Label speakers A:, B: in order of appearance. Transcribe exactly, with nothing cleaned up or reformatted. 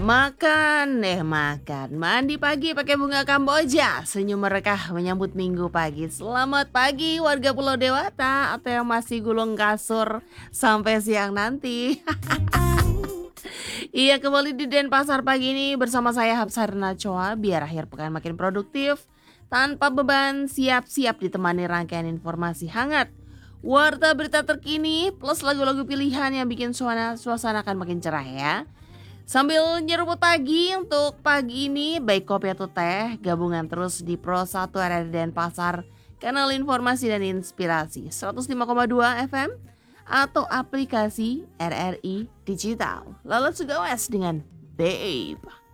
A: Makan, eh makan, mandi pagi pakai bunga Kamboja, senyum merekah menyambut minggu pagi. Selamat pagi warga Pulau Dewata atau yang masih gulung kasur sampai siang nanti. Iya, kembali di Denpasar pagi ini bersama saya Hapsar Nachoa, biar akhir pekan makin produktif. Tanpa beban, siap-siap ditemani rangkaian informasi hangat. Warta berita terkini plus lagu-lagu pilihan yang bikin suasana, suasana akan makin cerah ya. Sambil nyeruput pagi untuk pagi ini, baik kopi atau teh, gabungan terus di Pro satu R R I Denpasar, kanal informasi dan inspirasi seratus lima koma dua F M atau aplikasi R R I Digital. Lalu juga wes dengan Babe.